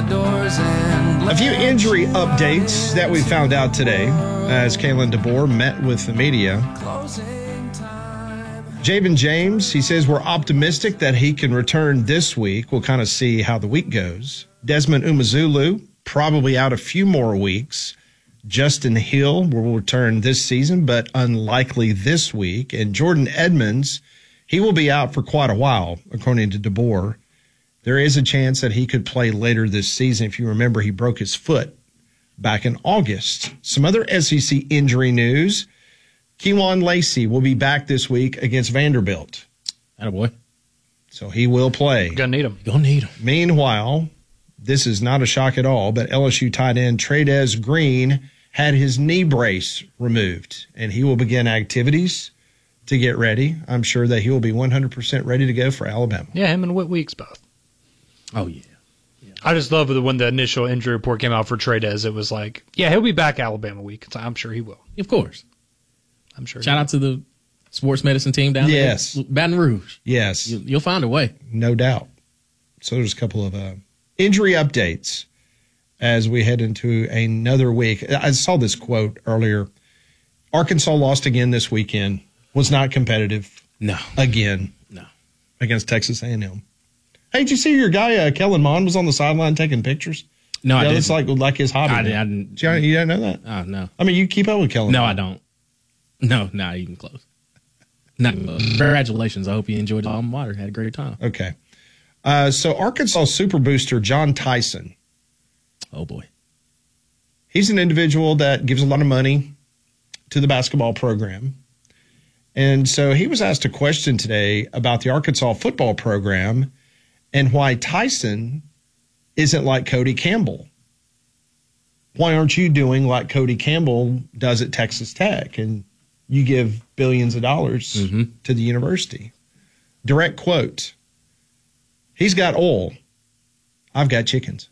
A few injury updates that we found out today as Kalen DeBoer met with the media. Javen James, he says we're optimistic that he can return this week. We'll kind of see how the week goes. Desmond Umazulu, probably out a few more weeks. Justin Hill will return this season, but unlikely this week. And Jordan Edmonds, he will be out for quite a while, according to DeBoer. There is a chance that he could play later this season. If you remember, he broke his foot back in August. Some other SEC injury news. Kewan Lacey will be back this week against Vanderbilt. Attaboy. So he will play. Gonna need him. Gonna need him. Meanwhile, this is not a shock at all, but LSU tight end Trey'Dez Green had his knee brace removed, and he will begin activities to get ready. I'm sure that he will be 100% ready to go for Alabama. Yeah, him and Whit Weeks both. Oh, yeah. I just love when the initial injury report came out for Trey'Dez. It was like, yeah, he'll be back Alabama week. I'm sure he will. Of course. I'm sure. Shout out to the sports medicine team down there. Yes. Baton Rouge. Yes. You'll find a way. No doubt. So there's a couple of injury updates as we head into another week. I saw this quote earlier. Arkansas lost again this weekend. Was not competitive. No. Again. No. Against Texas A&M. Hey, did you see your guy, Kellen Mond, was on the sideline taking pictures? No, I didn't. It's like his hobby. I didn't. You didn't know that? Oh, no. I mean, you keep up with Kellen No, Mond. I don't. No, not even close. Not close. Congratulations. I hope you enjoyed the alma mater. Had a great time. Okay. So Arkansas super booster John Tyson. Oh, boy. He's an individual that gives a lot of money to the basketball program. And so he was asked a question today about the Arkansas football program and why Tyson isn't like Cody Campbell. Why aren't you doing like Cody Campbell does at Texas Tech and you give billions of dollars to the university? Direct quote. He's got oil. I've got chickens.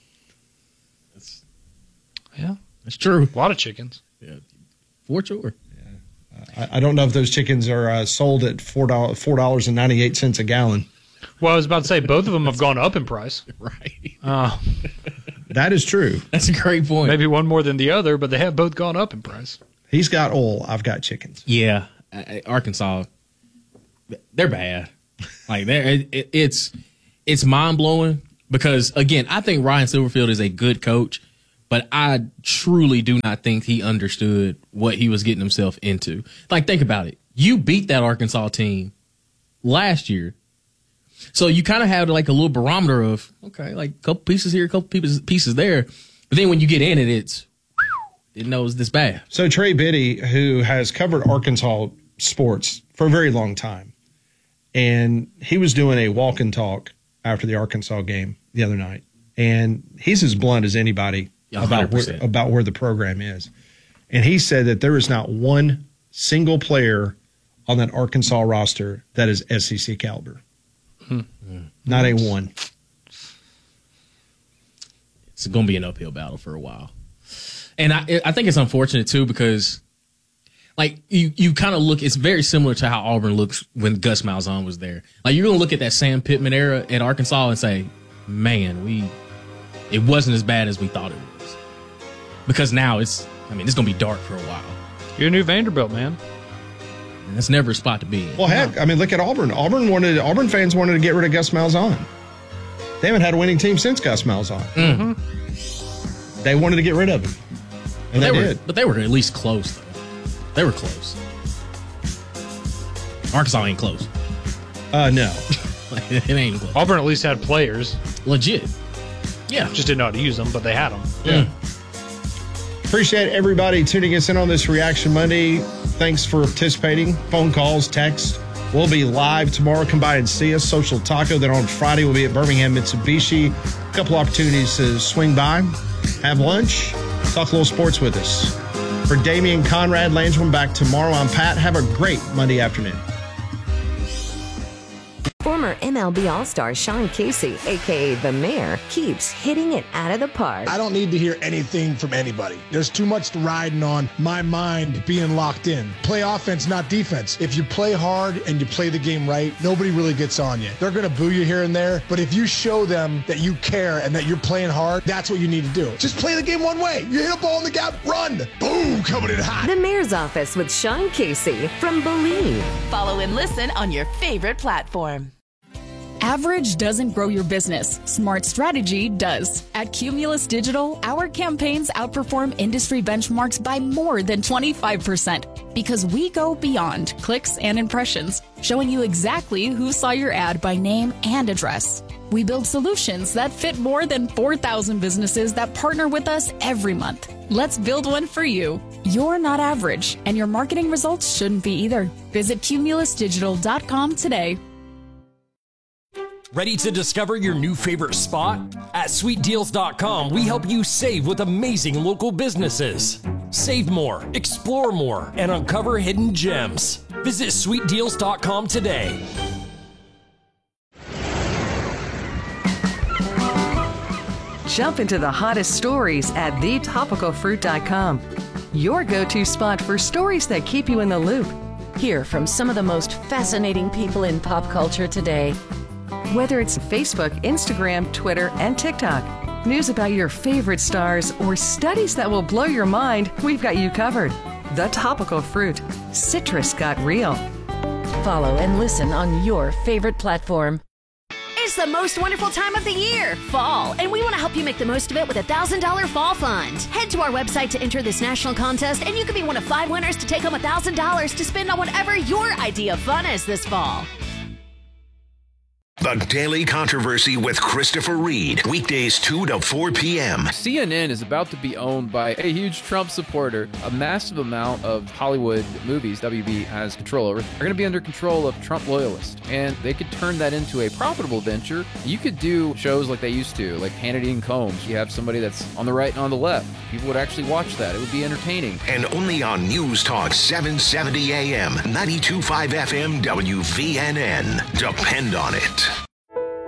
Yeah. That's true. A lot of chickens. Yeah. For sure. I don't know if those chickens are sold at $4.98 a gallon. Well, I was about to say, both of them have gone up in price. Right. That is true. That's a great point. Maybe one more than the other, but they have both gone up in price. He's got oil. I've got chickens. Yeah. Arkansas, they're bad. Like, it's mind-blowing because, again, I think Ryan Silverfield is a good coach, but I truly do not think he understood what he was getting himself into. Like, think about it. You beat that Arkansas team last year. So you kind of have like a little barometer of, okay, like a couple pieces here, a couple pieces there. But then when you get in it, didn't know it was this bad. So Trey Biddy, who has covered Arkansas sports for a very long time, and he was doing a walk and talk after the Arkansas game the other night. And he's as blunt as anybody about where the program is. And he said that there is not one single player on that Arkansas roster that is SEC caliber. Not a one. It's going to be an uphill battle for a while. And I think it's unfortunate, too, because, like, you kind of look – it's very similar to how Auburn looks when Gus Malzahn was there. Like, you're going to look at that Sam Pittman era at Arkansas and say, man, it wasn't as bad as we thought it was. Because now it's going to be dark for a while. You're a new Vanderbilt, man. And that's never a spot to be in. Well, heck, I mean, look at Auburn. Auburn fans wanted to get rid of Gus Malzahn. They haven't had a winning team since Gus Malzahn. Mm-hmm. They wanted to get rid of him, and they did. But they were at least close, though. They were close. Arkansas ain't close. No. It ain't close. Auburn at least had players. Legit. Yeah. Just didn't know how to use them, but they had them. Yeah. Appreciate everybody tuning us in on this Reaction Monday. Thanks for participating. Phone calls, text. We'll be live tomorrow. Come by and see us. Social Taco. Then on Friday, we'll be at Birmingham Mitsubishi. A couple opportunities to swing by, have lunch, talk a little sports with us. For Damian Conrad, Landsman back tomorrow. I'm Pat. Have a great Monday afternoon. Former MLB All-Star Sean Casey, a.k.a. The Mayor, keeps hitting it out of the park. I don't need to hear anything from anybody. There's too much riding on my mind being locked in. Play offense, not defense. If you play hard and you play the game right, nobody really gets on you. They're going to boo you here and there, but if you show them that you care and that you're playing hard, that's what you need to do. Just play the game one way. You hit a ball in the gap, run. Boom, coming in hot. The Mayor's Office with Sean Casey from Believe. Follow and listen on your favorite platform. Average doesn't grow your business. Smart strategy does. At Cumulus Digital, our campaigns outperform industry benchmarks by more than 25% because we go beyond clicks and impressions, showing you exactly who saw your ad by name and address. We build solutions that fit more than 4,000 businesses that partner with us every month. Let's build one for you. You're not average, and your marketing results shouldn't be either. Visit cumulusdigital.com today. Ready to discover your new favorite spot? At sweetdeals.com, we help you save with amazing local businesses. Save more, explore more, and uncover hidden gems. Visit sweetdeals.com today. Jump into the hottest stories at thetopicalfruit.com. Your go-to spot for stories that keep you in the loop. Hear from some of the most fascinating people in pop culture today. Whether it's Facebook, Instagram, Twitter, and TikTok, news about your favorite stars, or studies that will blow your mind, we've got you covered. The Topical Fruit. Citrus got real. Follow and listen on your favorite platform. It's the most wonderful time of the year, fall, and we want to help you make the most of it with a $1,000 fall fund. Head to our website to enter this national contest, and you could be one of 5 winners to take home $1,000 to spend on whatever your idea of fun is this fall. The Daily Controversy with Christopher Reed. Weekdays 2 to 4 p.m. CNN is about to be owned by a huge Trump supporter. A massive amount of Hollywood movies WB has control over are going to be under control of Trump loyalists. And they could turn that into a profitable venture. You could do shows like they used to, like Hannity and Combs. You have somebody that's on the right and on the left. People would actually watch that. It would be entertaining. And only on News Talk 770 AM, 92.5 FM, WVNN. Depend on it.